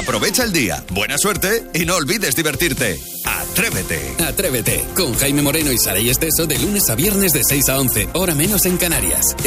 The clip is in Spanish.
Aprovecha el día, buena suerte y no olvides divertirte. Atrévete. Atrévete, con Jaime Moreno y Saray Esteso de lunes a viernes de 6 a 11, hora menos en Canarias.